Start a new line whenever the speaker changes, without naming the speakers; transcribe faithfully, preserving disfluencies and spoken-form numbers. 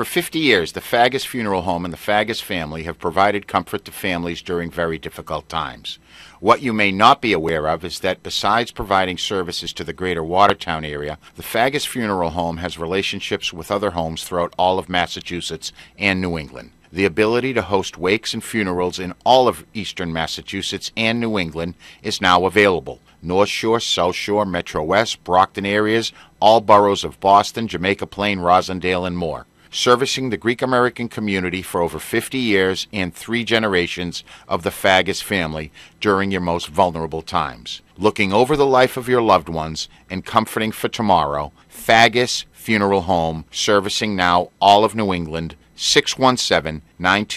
For fifty years, the Fagus Funeral Home and the Fagus family have provided comfort to families during very difficult times. What you may not be aware of is that besides providing services to the greater Watertown area, the Fagus Funeral Home has relationships with other homes throughout all of Massachusetts and New England. The ability to host wakes and funerals in all of eastern Massachusetts and New England is now available. North Shore, South Shore, Metro West, Brockton areas, all boroughs of Boston, Jamaica Plain, Rosendale, and more. Servicing the Greek American community for over fifty years and three generations of the Fagus family during your most vulnerable times. Looking over the life of your loved ones and comforting for tomorrow, Fagus Funeral Home, servicing now all of New England, six one seven, nine two